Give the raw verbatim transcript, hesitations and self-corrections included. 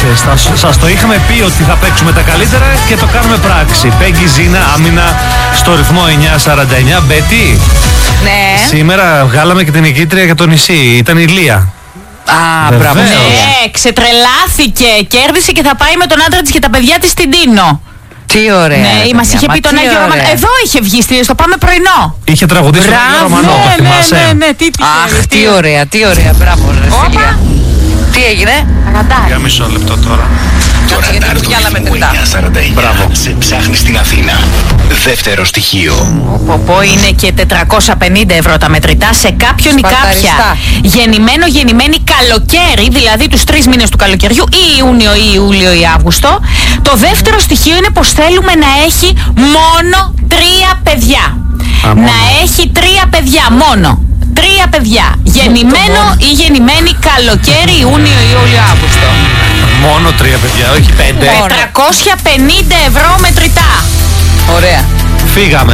ξέρεις, σας το είχαμε πει ότι θα παίξουμε τα καλύτερα και το κάνουμε πράξη. Πέγγι Ζήνα, άμυνα στο ρυθμό εννιά σαράντα εννιά. Μπέτη, Ναι. σήμερα βγάλαμε και την νικήτρια για το νησί. Ήταν η Λία. Α, μπράβο. Βεβαίως. Ναι, ξετρελάθηκε. Κέρδισε και θα πάει με τον άντρα της και τα παιδιά της στην Τίνο. Τι ωραία. Ναι, ρε, μας παιδιά, είχε μα πει τον τι Άγιο ωραία. Ρωμανό. Εδώ είχε βγει στη- στο Πάμε Πρωινό. Είχε τραγουδίσει τον Άγιο Μπράβο. Ρωμανό, το ναι, θυμάσαι? ναι, ναι, τι τυχαίο, Αχ, τι τι ωραία, τι ωραία. Μπράβο, ρε Όπα. φίλια. Τι έγινε? Αγαντάρι. Για μισό λεπτό τώρα. Κάτσε γιατί Ραντάρ του βγάλαμε ρυθμού τετά. εννιά σαράντα εννιά. Μπράβο. Σε ψάχνει στην Αθήνα. Δεύτερο στοιχείο. Πω, πω, είναι και τετρακόσια πενήντα ευρώ τα μετρητά σε κάποιον ή κάποια Σπαρταριστά. γεννημένο, γεννημένη καλοκαίρι, δηλαδή τους τρεις μήνες του καλοκαιριού, ή Ιούνιο ή Ιούλιο ή Αύγουστο. Το δεύτερο στοιχείο είναι πως θέλουμε να έχει μόνο τρία παιδιά. Α, μόνο. Να έχει τρία παιδιά μόνο. Τρία παιδιά. Γεννημένο ή γεννημένη καλοκαίρι, Ιούνιο ή Ιούλιο Αύγουστο. Μόνο τρία παιδιά, όχι πέντε. Μόνο. τετρακόσια πενήντα ευρώ μετρητά. Ωραία. Φύγαμε.